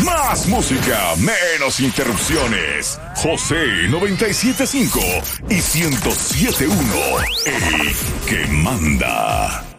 Más música, menos interrupciones. José 97.5 y 107.1, el que manda.